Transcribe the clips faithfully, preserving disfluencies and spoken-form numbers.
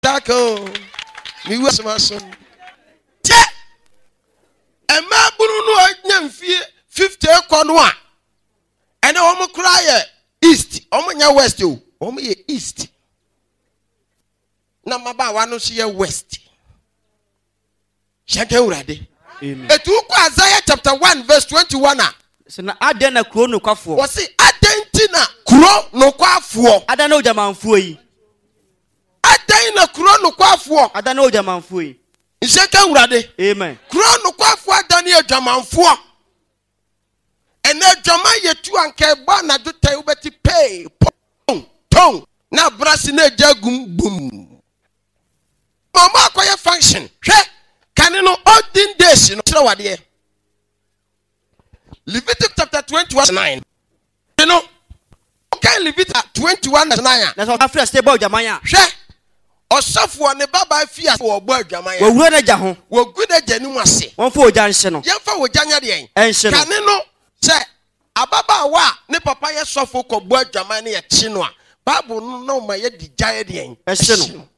Taco. Me was my son. And my Bruno fifty conwa. And the woman cry east. Omo west you. Omo east. Na maba wano see west. Shake urade. Amen. Etu Isaiah chapter one verse twenty-one. So na aden na kuro no kwafo. Wose aden na kuro no kwafo. Adan na ojamanfo yi. Aden na kuro no kwafo. Adan na ojamanfo yi. Shake urade. Amen. Kuro no kwafo adan na ojamanfo. Ene jama yetu anke ba na do tai ubeti pay. Pong tong na brasi na jagum boom. Mama akoye function. Hwe kanino olden days no tira wade. Leviticus chapter twenty-one nine. You know, okay, Leviticus twenty-one nine. Na so afra stable jamanya. Hwe osafo ne baba fia wo bo adwamanya. Wo wura na ja ho. Wo gu na ja ni mu ase. Won fo oja nhye no. Yemfa wo janya de en. Enhye no. Kanino se ababa wa ne papa ye sofo ko bo adwamanya ye chi no a. Bible no ma ye di jaye de en. Enhye no.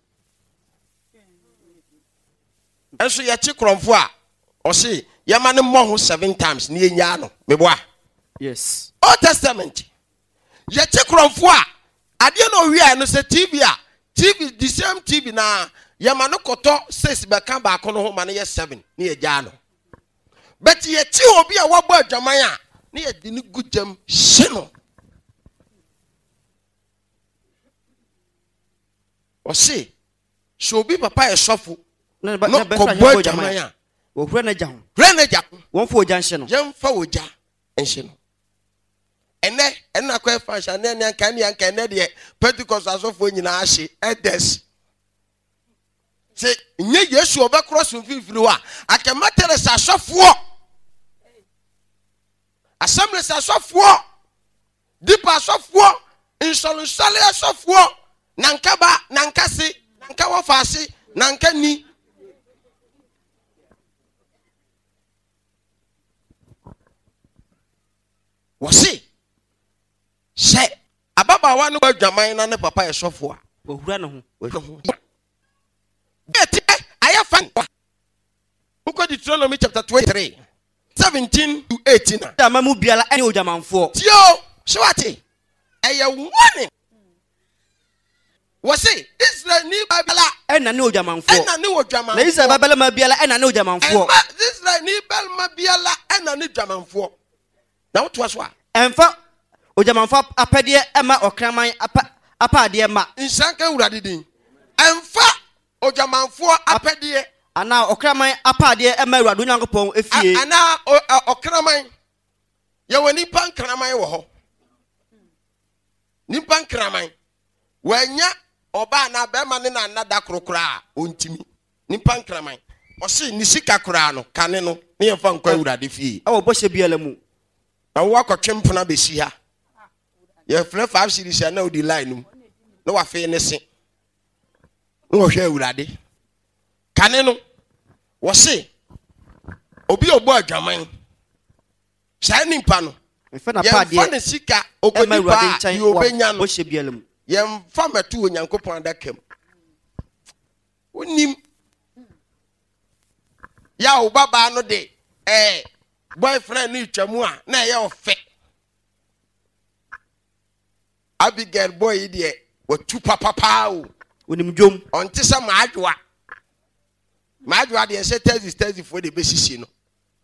Enso ye chi kromfo a o se ye ma ne mo ho seven times ne enya no meboa. Yes. Old Testament. Ye chi kromfo a ade no wi a no se T V a T V the same T V na ye ma no koto six be kan ba ko no ho ma ne ye seven ne ye gya no. But ye chi obi a wabo adwaman a ne ye di ne gujam hye no. O se so obi papa ye sofo Na ba no be ko fa bo ho adwaman jamanya. a Wo wura na ja ho. hwe ja Won fo oja nhye no. yemfa oja enhye no. Ene ena kwa fashion na ne kan ya kan ne de Pentecost asofo nyina ahye edes se nye Yesu oba cross mfimfiri wa akematere sa asofo assembly sa asofo dipa asofo insolunsale asofo nanka ba nanka si nanka wo faasi nanka ni wose she ababa wa no badwaman na ne papa ye sofo a Wo wura na ho. wo ho beti aya fan uko Deuteronomy chapter twenty-three seventeen to eighteen na Da mamu biala ene ojamanfo. tio swati eye warning wose Israel ni babala Ena ne ojamanfo. ena ni odwaman Na Israel babala ma biala ena ne ojamanfo. Israel ni belma biala ena ni dwamanfo na wo to aso a Emfa ojamanfo apede ema okraman apa apade ma. nsanka wurade din emfa odwamanfo apede Ana okraman apade ema urado nyankopon efie. ana okraman ye woni pan kraman wo ho ni pan kraman wanya oba na be ma ne na nada krokra ontimi ni pan kraman o se ni sika kra no kane no ne ye fa nkwa wurade fie Awo boshe biala mu. na wo akotwempona be si ha ye fle five series na odi line num no wa fe ne se no hwe wurade kane no wo se obi obo adwaman sai nimpa no Emfa na pade. ye fa ne sika ogodi pa ye obenya no boshe biala mu. ye mfa metu onyankopon adakam onim ya o baba no de eh boyfriend ni twamu a na ye ofe Abigail boy de wo tu papa pa o Onim dwom. onte sa maadwa maadwa de se tezi tezi fo de besisi no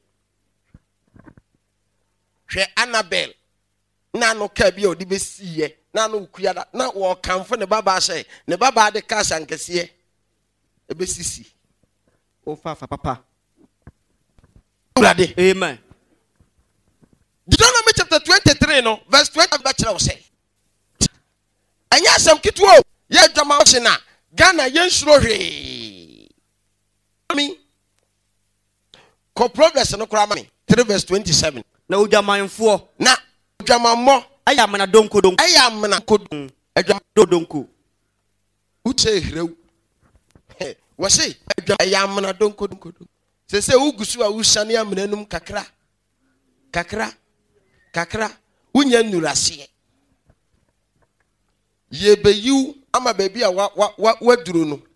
hwe Annabel na no ka bi o de besiye na no kuyada na wo kanfo ne baba se ne baba de ka sankese e besisi O fa fa papa. Urade. Amen. Deuteronomy chapter twenty-three no verse twenty ba kira wo se anya asam kitwo ye dwama wo na Ghana yen suro hwe ami ko progress no kura mami three verse twenty-seven Na ojamanfo. na dwama mo Aya mana donko donko. aya mena ko adwama Do donko. uche hrew wo se adwama aya mena donko donko se se ugusu a usane amena num kakra kakra kakra unya nurase ye beyu ama baby a wa wa waduro no